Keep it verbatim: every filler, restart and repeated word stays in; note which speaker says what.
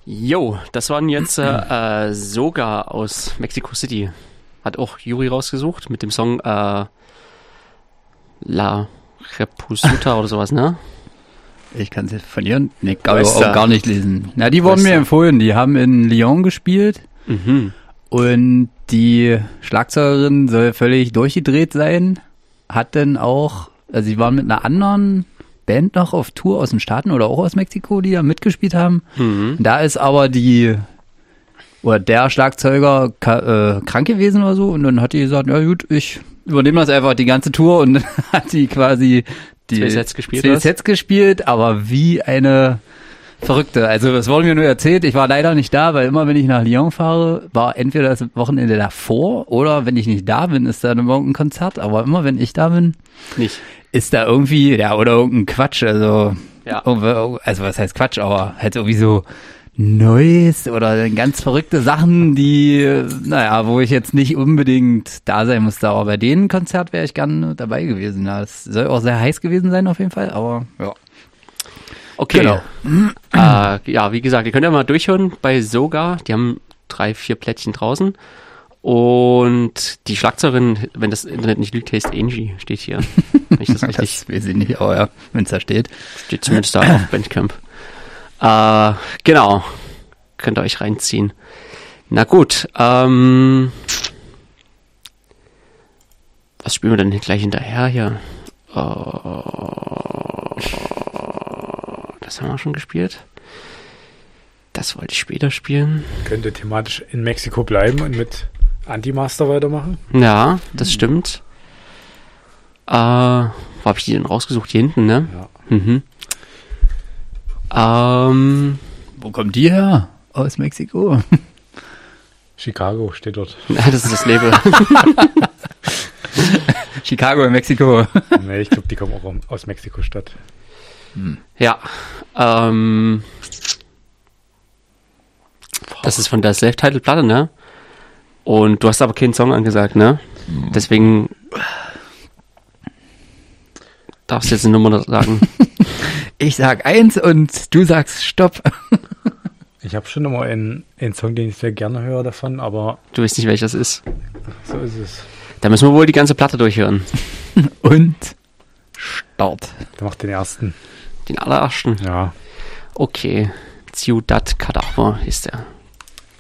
Speaker 1: Jo, das waren jetzt äh, Soga aus Mexico City. Hat auch Juri rausgesucht mit dem Song äh, La Repusuta oder sowas, ne?
Speaker 2: Ich kann es jetzt von ihr nee, gar,
Speaker 1: Weißt
Speaker 2: auch
Speaker 1: du?
Speaker 2: gar nicht lesen. Na, die wurden
Speaker 1: Weißt
Speaker 2: mir
Speaker 1: du?
Speaker 2: empfohlen. Die haben in Lyon gespielt
Speaker 1: Mhm.
Speaker 2: und die Schlagzeugerin soll völlig durchgedreht sein. Hat dann auch, also sie waren mit einer anderen Band noch auf Tour aus den Staaten oder auch aus Mexiko, die da mitgespielt haben.
Speaker 1: Mhm.
Speaker 2: Da ist aber die oder der Schlagzeuger ka- äh, krank gewesen oder so und dann hat die gesagt, ja gut, ich übernehme das einfach die ganze Tour und dann hat die quasi die
Speaker 1: Zwei Sets gespielt,
Speaker 2: zwei
Speaker 1: was?
Speaker 2: Sets gespielt, aber wie eine Verrückte. Also das wurde mir nur erzählt, ich war leider nicht da, weil immer wenn ich nach Lyon fahre, war entweder das Wochenende davor oder wenn ich nicht da bin, ist da irgendein Konzert, aber immer wenn ich da bin,
Speaker 1: Nicht.
Speaker 2: ist da irgendwie, ja, oder irgendein Quatsch, also,
Speaker 1: Ja.
Speaker 2: irgendwo- also was heißt Quatsch, aber halt irgendwie so Neues oder ganz verrückte Sachen, die, naja, wo ich jetzt nicht unbedingt da sein musste, aber bei dem Konzert wäre ich gern dabei gewesen. Ja, es soll auch sehr heiß gewesen sein auf jeden Fall, aber ja.
Speaker 1: Okay.
Speaker 2: Genau.
Speaker 1: Äh, ja, wie gesagt, ihr könnt ja mal durchhören bei Soga. Die haben drei, vier Plättchen draußen. Und die Schlagzeugerin, wenn das Internet nicht lügt, heißt Angie, steht hier. Wenn ich das richtig,
Speaker 2: Das weiß ich nicht, aber ja, wenn es da steht.
Speaker 1: steht zumindest da auf Bandcamp. Äh, genau. Könnt ihr euch reinziehen. Na gut, ähm, was spielen wir denn gleich hinterher hier? Äh, das haben wir schon gespielt. Das wollte ich später spielen.
Speaker 3: Könnte thematisch in Mexiko bleiben und mit Antimaster weitermachen.
Speaker 1: Ja, das stimmt. Äh, wo habe ich die denn rausgesucht? Hier hinten, ne?
Speaker 3: Ja.
Speaker 1: Mhm. Ähm,
Speaker 2: Wo kommt die her? Aus Mexiko.
Speaker 3: Chicago steht dort.
Speaker 1: das ist das Label.
Speaker 2: Chicago in Mexiko.
Speaker 3: Nee, ich glaube, die kommen auch aus Mexiko-Stadt.
Speaker 1: Ja. Ähm, das ist von der Self-Titled-Platte, ne? Und du hast aber keinen Song angesagt, ne? Deswegen darfst du jetzt eine Nummer sagen.
Speaker 2: Ich sag eins und du sagst Stopp.
Speaker 3: Ich habe schon immer einen, einen Song, den ich sehr gerne höre davon, aber
Speaker 1: Du weißt nicht, welches ist.
Speaker 3: so ist es.
Speaker 1: Da müssen wir wohl die ganze Platte durchhören.
Speaker 2: Und Start.
Speaker 3: Der macht den ersten.
Speaker 1: Den allerersten.
Speaker 3: Ja.
Speaker 1: Okay. Ciudad Cadaver ist der.